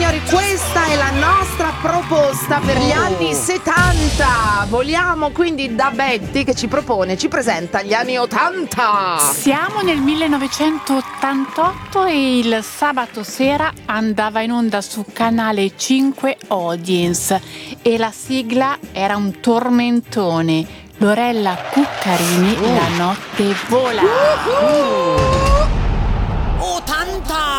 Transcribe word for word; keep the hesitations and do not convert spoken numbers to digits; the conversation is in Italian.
signori, questa è la nostra proposta per gli anni settanta. Vogliamo quindi da Betty che ci propone, ci presenta gli anni ottanta. Siamo nel millenovecentottantotto e il sabato sera andava in onda su Canale cinque Audience e la sigla era un tormentone. Lorella Cuccarini, uh. La notte vola. ottanta